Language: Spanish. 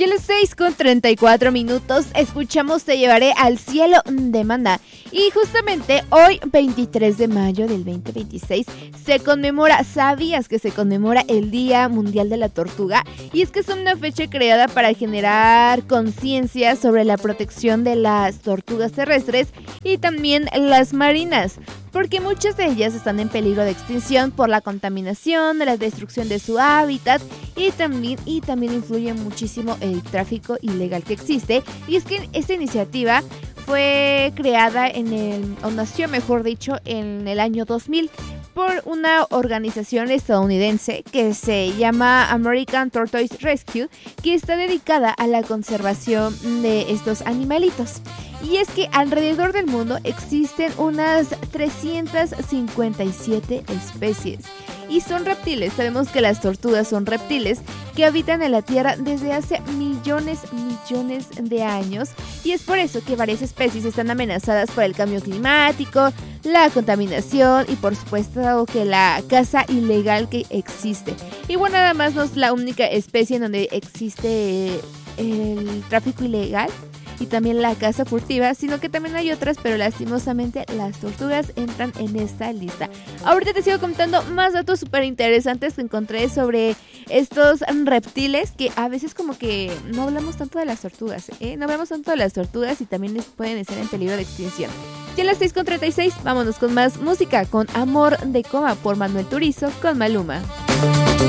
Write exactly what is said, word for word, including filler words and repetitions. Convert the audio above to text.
las seis con treinta y cuatro minutos, escuchamos Te llevaré al cielo de Maná. Y justamente hoy, veintitrés de mayo del veinte veintiséis, se conmemora, ¿sabías que se conmemora el Día Mundial de la Tortuga? Y es que es una fecha creada para generar conciencia sobre la protección de las tortugas terrestres y también las marinas, porque muchas de ellas están en peligro de extinción por la contaminación, la destrucción de su hábitat y también, y también influye muchísimo el tráfico ilegal que existe. Y es que esta iniciativa fue creada en el, o nació mejor dicho, en el año dos mil por una organización estadounidense que se llama American Tortoise Rescue, que está dedicada a la conservación de estos animalitos. Y es que alrededor del mundo existen unas trescientas cincuenta y siete especies. Y son reptiles, sabemos que las tortugas son reptiles que habitan en la Tierra desde hace millones, millones de años. Y es por eso que varias especies están amenazadas por el cambio climático, la contaminación y por supuesto que la caza ilegal que existe. Y bueno, nada más no es la única especie en donde existe el tráfico ilegal y también la caza furtiva, sino que también hay otras, pero lastimosamente las tortugas entran en esta lista. Ahorita te sigo contando más datos súper interesantes que encontré sobre estos reptiles, que a veces como que no hablamos tanto de las tortugas, ¿eh? No hablamos tanto de las tortugas y también pueden estar en peligro de extinción. Ya a las seis con treinta y seis, vámonos con más música, con Amor de Coma por Manuel Turizo con Maluma.